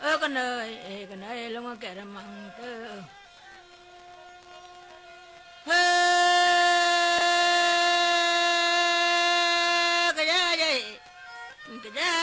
ơ con ơi long kẻ ra măng tơ hơ cái gì cái gì